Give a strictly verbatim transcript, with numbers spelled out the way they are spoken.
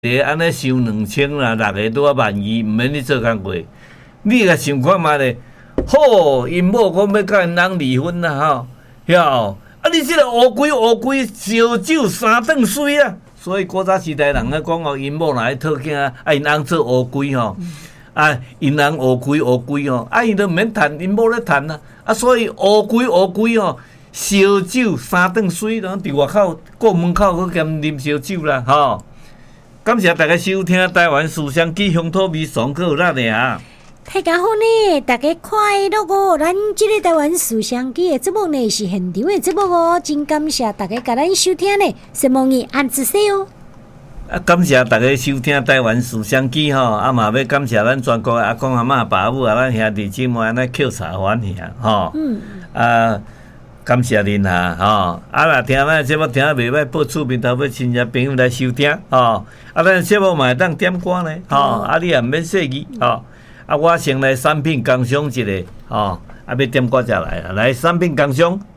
个安尼收两千啦，六个拄啊万二，毋免你做工课。你甲想看觅咧，好，因某讲要甲因翁离婚啦吼，哟，啊你即个乌龟乌龟烧酒三顿水啊！所以古早时代人咧讲哦，因某若爱讨囝，啊因翁做乌龟吼，啊因翁乌龟乌龟吼，啊伊都毋免趁，因某咧趁啊，啊所以乌龟乌龟吼。烧酒三顿水，然后伫外口过门口去兼啉烧酒啦，吼！感谢大家收听台湾思想记乡土味上课有咱的啊！ 大家好呢，大家快乐哦！咱这个台湾思想记的节目呢是现场的节目哦，真感谢大家甲咱收听呢，希望你按支持哦。 啊，感谢大家收听台湾思想记吼，啊嘛要感谢咱全国阿公阿嬷爸母啊，咱兄弟姊妹安尼扣茶欢喜啊，吼！嗯啊。感谢您哈，吼！啊，若听咱节目听啊袂歹，报厝面头要亲戚朋友来收听，吼！啊，咱节目嘛会当点歌呢，吼！啊，你也毋免说语，吼！啊，我先来产品工商一个，吼！啊，要点歌才来啊，来产品工商。